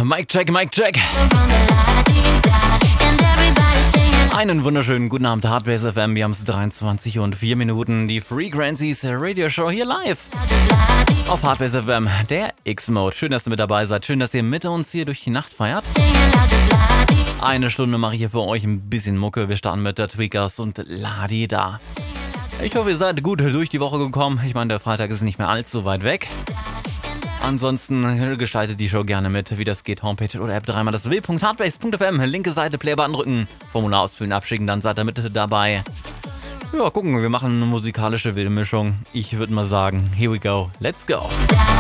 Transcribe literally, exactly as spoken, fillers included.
Mic check, Mic check. Einen wunderschönen guten Abend, Hardbase F M. Wir haben es dreiundzwanzig und vier Minuten. Die Frequencies Radio Show hier live auf Hardbase F M, der X-Mode. Schön, dass ihr mit dabei seid. Schön, dass ihr mit uns hier durch die Nacht feiert. Eine Stunde mache ich hier für euch ein bisschen Mucke. Wir starten mit der Tweakers und Ladi da. Ich hoffe, ihr seid gut durch die Woche gekommen. Ich meine, der Freitag ist nicht mehr allzu weit weg. Ansonsten gestaltet die Show gerne mit, wie das geht. Homepage oder App dreimal das w punkt hardbase punkt f m. Linke Seite, Playbutton drücken, Formular ausfüllen, abschicken, dann seid ihr mit dabei. Ja, gucken, wir machen eine musikalische wilde Mischung. Ich würde mal sagen, here we go, let's go.